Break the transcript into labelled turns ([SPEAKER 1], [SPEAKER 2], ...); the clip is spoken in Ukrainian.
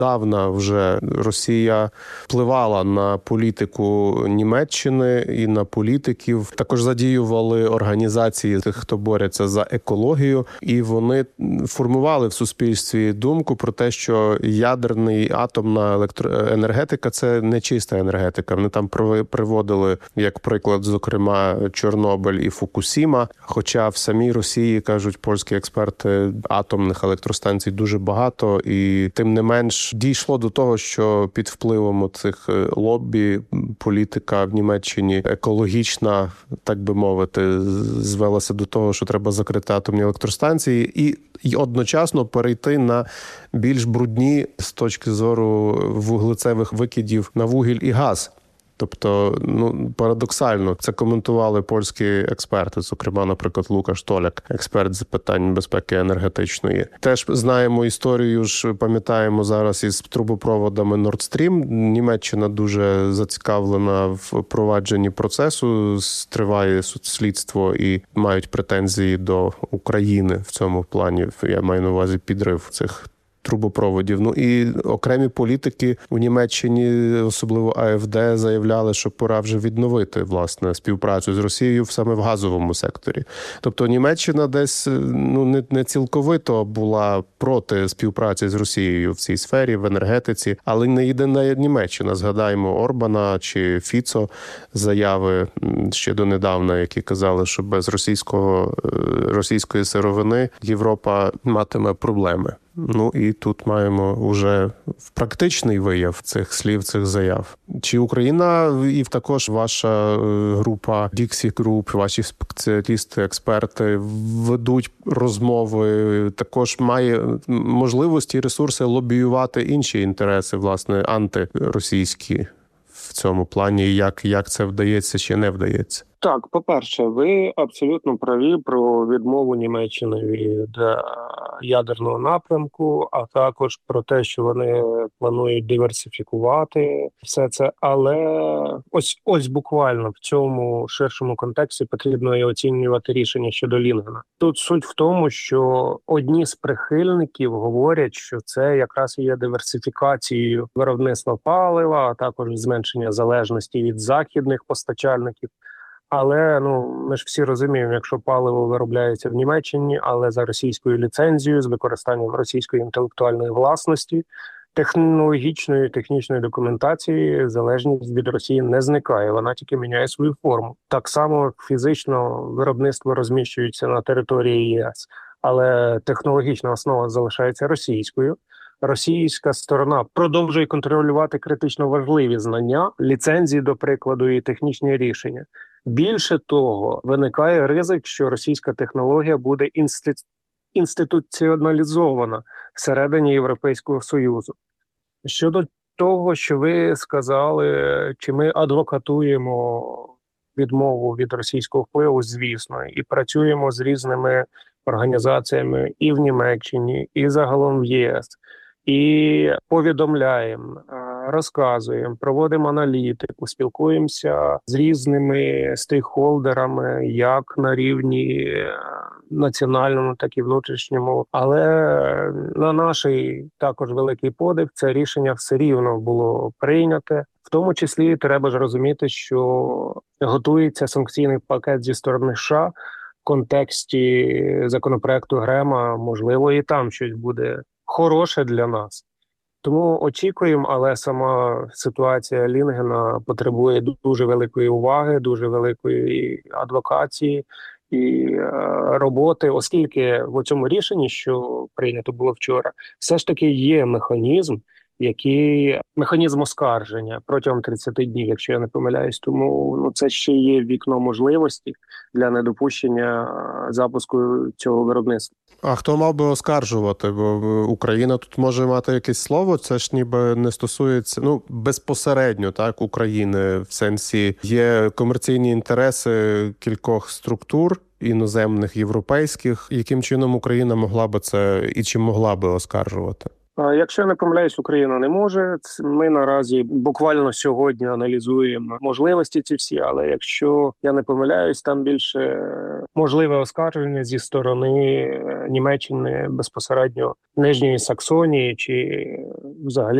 [SPEAKER 1] Давно вже Росія впливала на політику Німеччини і на політиків. Також задіювали організації тих, хто бореться за екологію. І вони формували в суспільстві думку про те, що ядерний атомна електроенергетика – це не чиста енергетика. Вони там приводили, як приклад, зокрема, Чорнобиль і Фукусіма. Хоча в самій Росії, кажуть польські експерти, атомних електростанцій дуже багато. І тим не менш дійшло до того, що під впливом цих лоббі політика в Німеччині екологічна, так би мовити, звелася до того, що треба закрити атомні електростанції і одночасно перейти на більш брудні з точки зору вуглецевих викидів на вугіль і газ. Тобто, парадоксально, це коментували польські експерти, зокрема, наприклад, Лукаш Толяк, експерт з питань безпеки енергетичної. Теж знаємо історію, ж пам'ятаємо зараз із трубопроводами Nord Stream. Німеччина дуже зацікавлена в впровадженні процесу, триває слідство і мають претензії до України в цьому плані. Я маю на увазі підрив цих трубопроводів. І окремі політики у Німеччині, особливо АФД, заявляли, що пора вже відновити, власне, співпрацю з Росією саме в газовому секторі. Тобто Німеччина десь не цілковито була проти співпраці з Росією в цій сфері, в енергетиці, але не єдина Німеччина. Згадаємо Орбана чи Фіцо, заяви ще донедавна, які казали, що без російської сировини Європа матиме проблеми. І тут маємо вже практичний вияв цих слів, цих заяв. Чи Україна і також ваша група Dixie Group, ваші спеціалісти, експерти ведуть розмови, також має можливості і ресурси лобіювати інші інтереси, власне, антиросійські в цьому плані, як це вдається чи не вдається?
[SPEAKER 2] Так, по-перше, ви абсолютно праві про відмову Німеччини від ядерного напрямку, а також про те, що вони планують диверсифікувати все це. Але ось буквально в цьому ширшому контексті потрібно і оцінювати рішення щодо Лінгена. Тут суть в тому, що одні з прихильників говорять, що це якраз і є диверсифікацією виробництва палива, а також зменшення залежності від західних постачальників. Але ми ж всі розуміємо, якщо паливо виробляється в Німеччині, але за російською ліцензією, з використанням російської інтелектуальної власності, технологічної, технічної документації, залежність від Росії не зникає, вона тільки міняє свою форму. Так само фізично виробництво розміщується на території ЄС, але технологічна основа залишається російською. Російська сторона продовжує контролювати критично важливі знання, ліцензії, до прикладу, і технічні рішення. Більше того, виникає ризик, що російська технологія буде інституціоналізована всередині Європейського Союзу. Щодо того, що ви сказали, чи ми адвокатуємо відмову від російського впливу, звісно, і працюємо з різними організаціями і в Німеччині, і загалом в ЄС. І повідомляємо, розказуємо, проводимо аналітику, спілкуємося з різними стейкхолдерами, як на рівні національному, так і внутрішньому. Але на наш також великий подив це рішення все рівно було прийняте. В тому числі треба ж розуміти, що готується санкційний пакет зі сторони США в контексті законопроекту Грема, можливо, і там щось буде хороше для нас. Тому очікуємо, але сама ситуація Лінгена потребує дуже великої уваги, дуже великої адвокації і роботи, оскільки в цьому рішенні, що прийнято було вчора, все ж таки є механізм оскарження протягом 30 днів, якщо я не помиляюсь. Тому це ще є вікно можливості для недопущення запуску цього виробництва.
[SPEAKER 1] А хто мав би оскаржувати? Бо Україна тут може мати якесь слово, це ж ніби не стосується, безпосередньо, так, України, в сенсі є комерційні інтереси кількох структур, іноземних, європейських. Яким чином Україна могла би це і чи могла би оскаржувати?
[SPEAKER 2] Якщо я не помиляюсь, Україна не може. Ми наразі буквально сьогодні аналізуємо можливості ці всі, але якщо я не помиляюсь, там більше можливе оскарження зі сторони Німеччини безпосередньо Нижньої Саксонії чи взагалі